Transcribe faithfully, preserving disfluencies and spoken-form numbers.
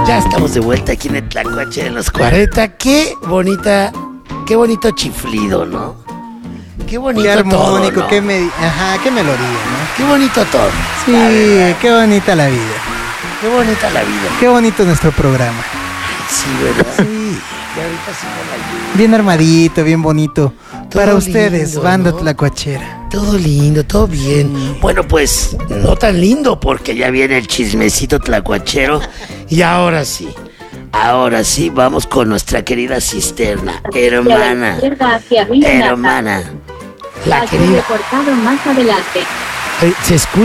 Ya estamos de vuelta aquí en el Tlacuache de los cuarenta. Qué bonita, qué bonito chiflido, ¿no? Qué bonito Qué armónico, todo, ¿no? qué, me, ajá, qué melodía, ¿no? Qué bonito todo. Sí, qué bonita la vida. Qué bonita la vida. Qué bonito nuestro programa. Sí, ¿verdad? Sí. Y ahorita sí con la lluvia. Bien armadito, bien bonito. Todo Para ustedes, lindo, banda ¿no? tlacuachera. Todo lindo, todo bien. Sí. Bueno, pues no tan lindo porque ya viene el chismecito tlacuachero. Y ahora sí, ahora sí, vamos con nuestra querida cisterna, hermana, hermana, la Aquí querida. reportado más adelante. Eh, Se escucha.